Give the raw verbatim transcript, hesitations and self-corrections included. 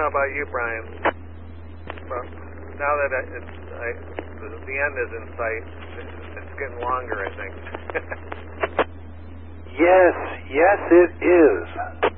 know about you, Brian, but now that I, it's, I, the, the end is in sight, it's, it's getting longer, I think. Yes, yes, it is.